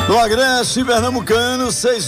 No Agreste Pernambucano,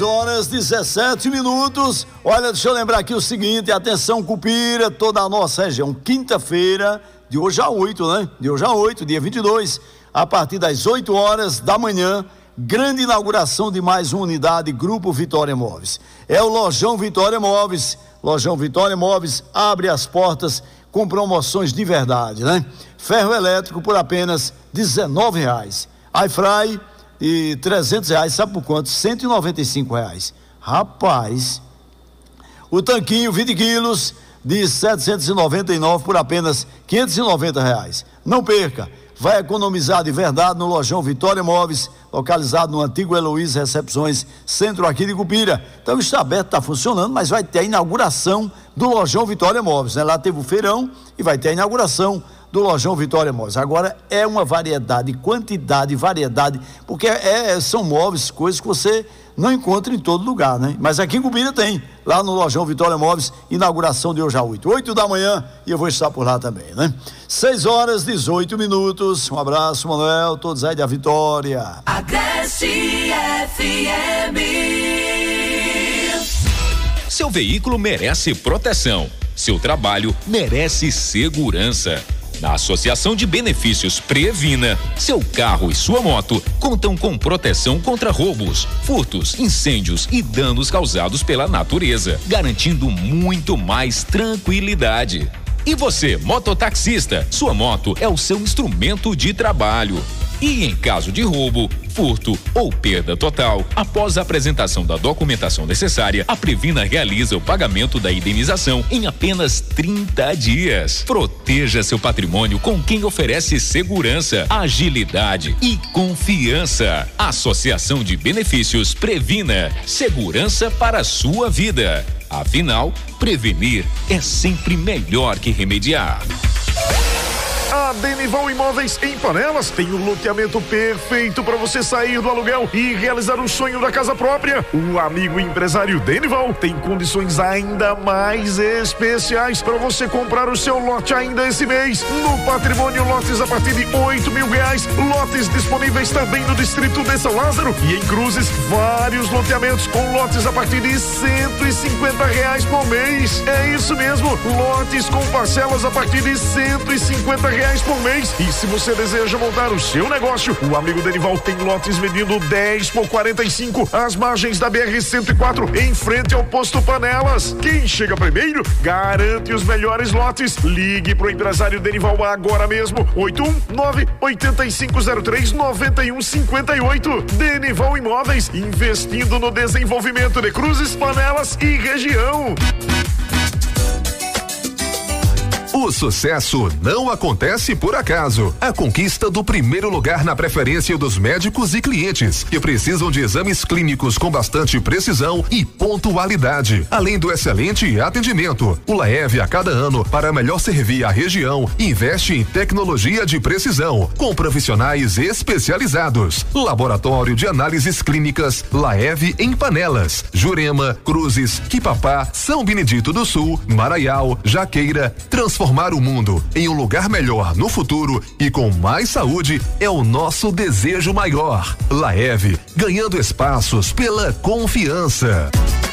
6h17. Olha, deixa eu lembrar aqui o seguinte, atenção Cupira, toda a nossa região, quinta-feira, de hoje a 8, né? De hoje a 8, dia 22, a partir das 8h da manhã, grande inauguração de mais uma unidade Grupo Vitória Móveis. É o Lojão Vitória Móveis. Lojão Vitória Móveis abre as portas com promoções de verdade, né? Ferro elétrico por apenas R$19. Airfry de R$300, sabe por quanto? R$195. Rapaz, o tanquinho 20 quilos de 799 por apenas R$590. Não perca, vai economizar de verdade no Lojão Vitória Móveis, localizado no antigo Heloísa Recepções, centro aqui de Cupira. Então está aberto, está funcionando, mas vai ter a inauguração do Lojão Vitória Móveis, né? Lá teve o feirão e vai ter a inauguração do Lojão Vitória Móveis. Agora é uma variedade, quantidade, variedade, porque são móveis, coisas que você não encontra em todo lugar, né? Mas aqui em Cupira tem, lá no Lojão Vitória Móveis, inauguração de hoje a 8 da manhã, e eu vou estar por lá também, né? 6h18. Um abraço, Manuel, todos aí da Vitória. Agreste FM. Seu veículo merece proteção. Seu trabalho merece segurança. Na Associação de Benefícios Previna, seu carro e sua moto contam com proteção contra roubos, furtos, incêndios e danos causados pela natureza, garantindo muito mais tranquilidade. E você, mototaxista, sua moto é o seu instrumento de trabalho. E em caso de roubo, furto ou perda total, após a apresentação da documentação necessária, a Previna realiza o pagamento da indenização em apenas 30 dias. Proteja seu patrimônio com quem oferece segurança, agilidade e confiança. Associação de Benefícios Previna, segurança para a sua vida. Afinal, prevenir é sempre melhor que remediar. A Denival Imóveis em Panelas tem o loteamento perfeito para você sair do aluguel e realizar o sonho da casa própria. O amigo empresário Denival tem condições ainda mais especiais para você comprar o seu lote ainda esse mês. No Patrimônio, lotes a partir de R$8 mil. Lotes disponíveis também no distrito de São Lázaro e em Cruzes, vários loteamentos com lotes a partir de R$150 por mês. É isso mesmo, lotes com parcelas a partir de R$150 por mês. E se você deseja montar o seu negócio, o amigo Denival tem lotes medindo 10 por 45 às margens da BR-104, em frente ao posto Panelas. Quem chega primeiro garante os melhores lotes. Ligue pro empresário Denival agora mesmo, 819-8503-9158. Denival Imóveis, investindo no desenvolvimento de Cruzes, Panelas e região. O sucesso não acontece por acaso. A conquista do primeiro lugar na preferência dos médicos e clientes que precisam de exames clínicos com bastante precisão e pontualidade, além do excelente atendimento. O Laev, a cada ano, para melhor servir a região, investe em tecnologia de precisão, com profissionais especializados. Laboratório de análises clínicas Laev em Panelas, Jurema, Cruzes, Quipapá, São Benedito do Sul, Maraial, Jaqueira. Transformar o mundo em um lugar melhor no futuro e com mais saúde é o nosso desejo maior. Laev, ganhando espaços pela confiança.